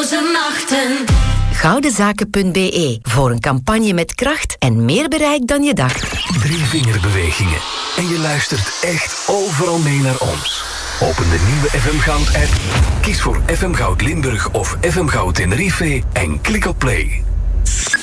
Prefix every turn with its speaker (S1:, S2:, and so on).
S1: talloze nachten.
S2: Goudenzaken.be voor een campagne met kracht en meer bereik dan je dacht.
S3: 3 vingerbewegingen en je luistert echt overal mee naar ons. Open de nieuwe FM Goud app, kies voor FM Goud Limburg of FM Goud Tenerife en klik op play.